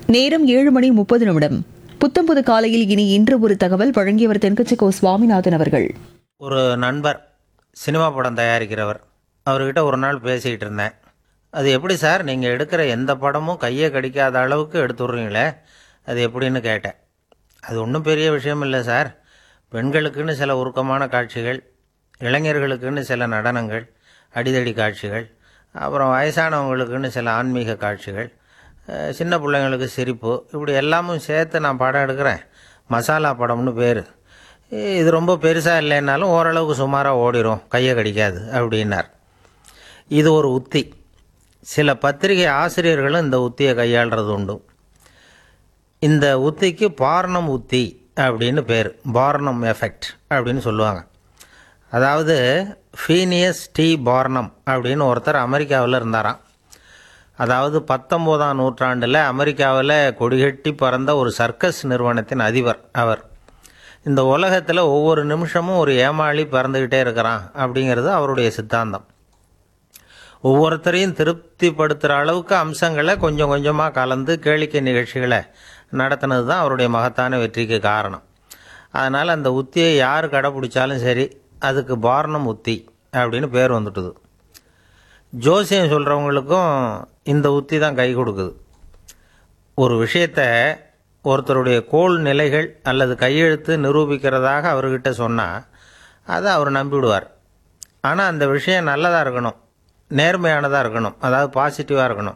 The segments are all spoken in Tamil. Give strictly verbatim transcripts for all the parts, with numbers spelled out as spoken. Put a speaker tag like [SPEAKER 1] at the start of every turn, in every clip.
[SPEAKER 1] நேரம் ஏழு மணி முப்பது நிமிடம். புத்தம்புது காலையில் இனி இன்று ஒரு தகவல் வழங்கியவர் தென்கட்சி கோ சுவாமிநாதன் அவர்கள்.
[SPEAKER 2] ஒரு நண்பர் சினிமா படம் தயாரிக்கிறவர். அவர்கிட்ட ஒரு நாள் பேசிக்கிட்டு இருந்தேன். அது எப்படி சார், நீங்கள் எடுக்கிற எந்த படமும் கையை கடிக்காத அளவுக்கு எடுத்துடுறீங்களே, அது எப்படின்னு கேட்டேன். அது ஒன்றும் பெரிய விஷயம் இல்லை சார். பெண்களுக்குன்னு சில உருக்கமான காட்சிகள், இளைஞர்களுக்குன்னு சில நடனங்கள், அடிதடி காட்சிகள், அப்புறம் வயசானவங்களுக்குன்னு சில ஆன்மீக காட்சிகள், சின்ன பிள்ளைங்களுக்கு சிரிப்பு, இப்படி எல்லாமும் சேர்த்து நான் படம் எடுக்கிறேன். மசாலா படம்னு பேர். இது ரொம்ப பெருசாக இல்லைன்னாலும் ஓரளவுக்கு சுமாராக ஓடிடும், கையை கடிக்காது அப்படின்னார். இது ஒரு உத்தி. சில பத்திரிகை ஆசிரியர்களும் இந்த உத்தியை கையாளுறது உண்டு. இந்த உத்திக்கு பார்னம் உத்தி அப்படின்னு பேர். பார்னம் எஃபெக்ட் அப்படின்னு சொல்லுவாங்க. அதாவது ஃபீனியஸ் டி பார்னம் அப்படின்னு ஒருத்தர் அமெரிக்காவில் இருந்தாராம். அதாவது பத்தொம்போதாம் நூற்றாண்டில் அமெரிக்காவில் கொடிகட்டி பறந்த ஒரு சர்க்கஸ் நிறுவனத்தின் அதிபர் அவர். இந்த உலகத்தில் ஒவ்வொரு நிமிஷமும் ஒரு ஏமாளி பறந்துக்கிட்டே இருக்கிறான் அப்படிங்கிறது அவருடைய சித்தாந்தம். ஒவ்வொருத்தரையும் திருப்திப்படுத்துகிற அளவுக்கு அம்சங்களை கொஞ்சம் கொஞ்சமாக கலந்து கேளிக்கை நிகழ்ச்சிகளை நடத்தினது தான் அவருடைய மகத்தான வெற்றிக்கு காரணம். அதனால் அந்த உத்தியை யார் கடைப்பிடிச்சாலும் சரி, அதுக்கு பார்னம் உத்தி அப்படின்னு பேர் வந்துட்டுது. ஜோசியம் சொல்கிறவங்களுக்கும் இந்த உத்தி தான் கை கொடுக்குது. ஒரு விஷயத்தை ஒருத்தருடைய கோள் நிலைகள் அல்லது கையெழுத்து நிரூபிக்கிறதாக அவர்கிட்ட சொன்னால் அதை அவர் நம்பிவிடுவார். ஆனால் அந்த விஷயம் நல்லதாக இருக்கணும், நேர்மையானதாக இருக்கணும், அதாவது பாசிட்டிவாக இருக்கணும்.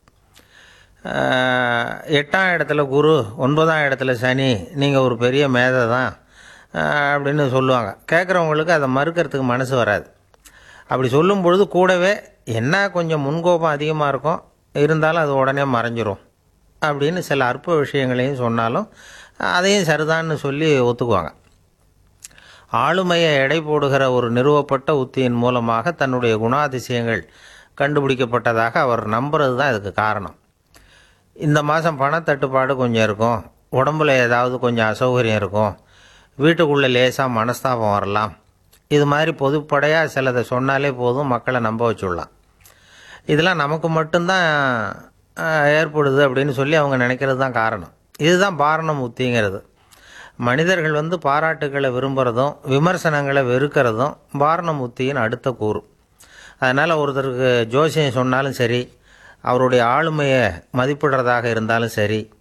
[SPEAKER 2] எட்டாம் இடத்துல குரு, ஒன்பதாம் இடத்துல சனி, நீங்கள் ஒரு பெரிய மேதை தான் அப்படின்னு சொல்லுவாங்க. கேட்குறவங்களுக்கு அதை மறுக்கிறதுக்கு மனசு வராது. அப்படி சொல்லும் பொழுது கூடவே என்ன கொஞ்சம் முன்கோபம் அதிகமாக இருக்கும், இருந்தாலும் அது உடனே மறைஞ்சிரும் அப்படின்னு சில அற்ப விஷயங்களையும் சொன்னாலும் அதையும் சரிதான்னு சொல்லி ஒத்துக்குவாங்க. ஆளுமையை எடை போடுகிற ஒரு நிறுவப்பட்ட உத்தியின் மூலமாக தன்னுடைய குணாதிசயங்கள் கண்டுபிடிக்கப்பட்டதாக அவர் நம்புறது தான் இதுக்கு காரணம். இந்த மாதம் பணத்தட்டுப்பாடு கொஞ்சம் இருக்கும், உடம்புல ஏதாவது கொஞ்சம் அசௌகரியம் இருக்கும், வீட்டுக்குள்ளே லேசாக மனஸ்தாபம் வரலாம், இது மாதிரி பொதுப்படையாக சிலதை சொன்னாலே போதும், மக்களை நம்ப வச்சுடலாம். இதெல்லாம் நமக்கு மட்டும்தான் ஏற்படுது அப்படின்னு சொல்லி அவங்க நினைக்கிறது தான் காரணம். இதுதான் பார்னம் உத்திங்கிறது. மனிதர்கள் வந்து பாராட்டுகளை விரும்புகிறதும் விமர்சனங்களை வெறுக்கிறதும் பார்னம் உத்தியின் அடுத்த கூறு. அதனால் ஒருத்தருக்கு ஜோசியம் சொன்னாலும் சரி, அவருடைய ஆளுமையை மதிப்பிடுறதாக இருந்தாலும் சரி,